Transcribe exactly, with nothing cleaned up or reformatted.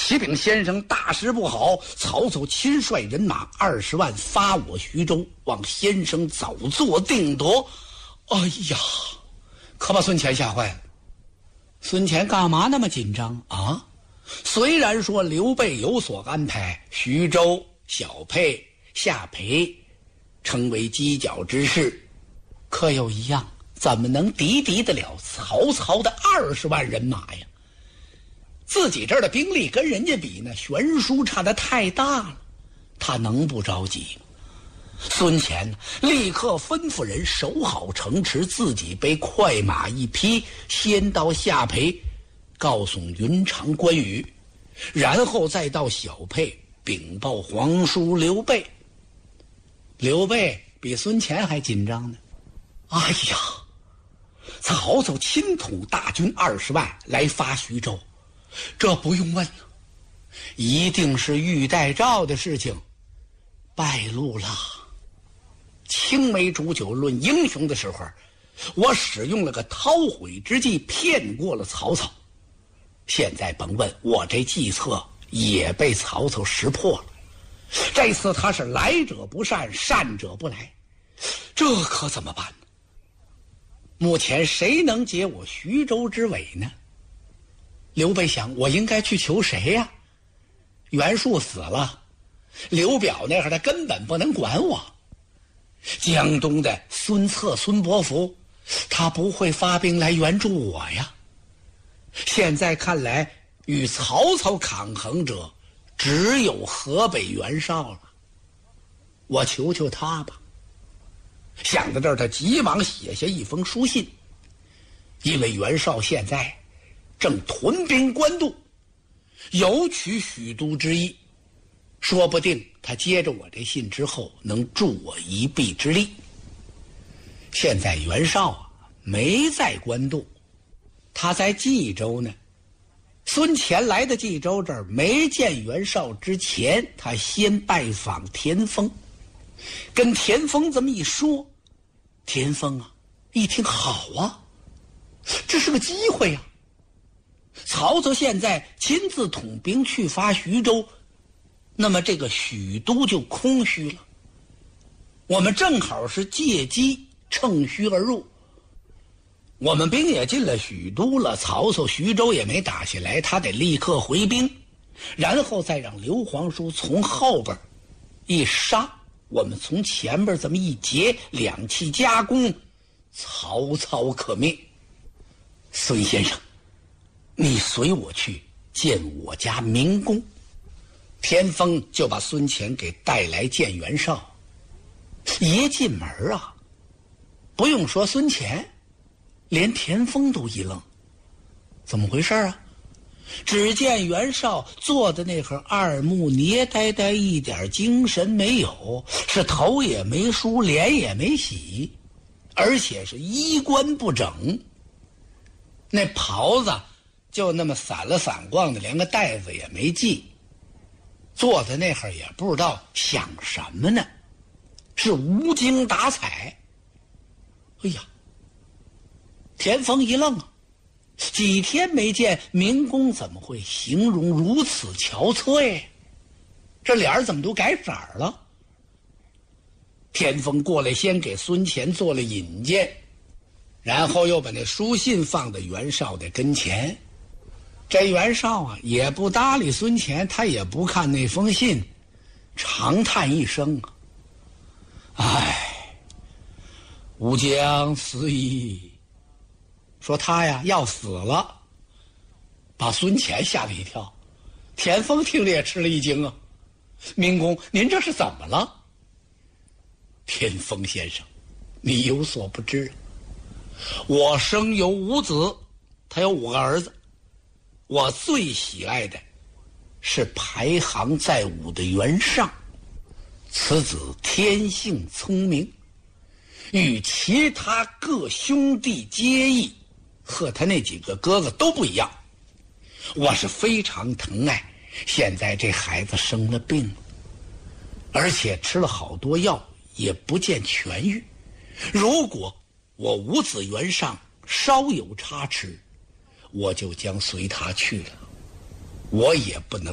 启禀先生，大事不好！曹操亲率人马二十万发我徐州，望先生早作定夺。哎呀，可把孙乾吓坏了。孙乾干嘛那么紧张啊？虽然说刘备有所安排，徐州、小沛、夏培成为犄角之势，可有一样，怎么能敌敌得了曹操的二十万人马呀？自己这儿的兵力跟人家比呢，悬殊差得太大了，他能不着急吗？孙乾立刻吩咐人守好城池，自己被快马一匹，先到夏培告诉云长关羽，然后再到小沛禀报皇叔刘备。刘备比孙乾还紧张呢。哎呀，曹操亲统大军二十万来发徐州，这不用问了，一定是玉带诏的事情败露了。青梅煮酒论英雄的时候，我使用了个韬晦之计，骗过了曹操。现在甭问，我这计策也被曹操识破了。这次他是来者不善，善者不来，这可怎么办呢？目前谁能解我徐州之围呢？刘备想，我应该去求谁呀？袁术死了，刘表那会儿他根本不能管我。江东的孙策、孙伯符，他不会发兵来援助我呀。现在看来，与曹操抗衡者只有河北袁绍了。我求求他吧。想到这儿，他急忙写下一封书信，因为袁绍现在正屯兵官渡，有取许都之意，说不定他接着我这信之后能助我一臂之力。现在袁绍啊没在官渡，他在冀州呢。孙乾来的冀州这儿没见袁绍之前，他先拜访田丰，跟田丰这么一说，田丰啊一听，好啊，这是个机会呀、啊。曹操现在亲自统兵去发徐州，那么这个许都就空虚了，我们正好是借机乘虚而入。我们兵也进了许都了，曹操徐州也没打下来，他得立刻回兵，然后再让刘皇叔从后边一杀，我们从前边这么一截，两气夹攻，曹操可灭。孙先生，你随我去见我家明公。田丰就把孙乾给带来见袁绍。一进门啊，不用说孙乾，连田丰都一愣，怎么回事啊？只见袁绍坐在那会儿，二目捏呆呆，一点精神没有，是头也没梳，脸也没洗，而且是衣冠不整，那袍子就那么散了散光的，连个带子也没系，坐在那会儿也不知道想什么呢，是无精打采。哎呀，田丰一愣啊，几天没见，明公怎么会形容如此憔悴？这脸怎么都改色了？田丰过来先给孙乾做了引荐，然后又把那书信放在袁绍的跟前。这袁绍啊也不搭理孙乾，他也不看那封信，长叹一声啊，唉，吾将死矣。说他呀要死了，把孙乾吓了一跳。田丰听着也吃了一惊啊，明公您这是怎么了？田丰先生，你有所不知，我生有五子，他有五个儿子，我最喜爱的是排行在五的袁尚。此子天性聪明，与其他各兄弟皆异，和他那几个哥哥都不一样，我是非常疼爱。现在这孩子生了病，而且吃了好多药也不见痊愈，如果我五子袁尚稍有差池，我就将随他去了，我也不能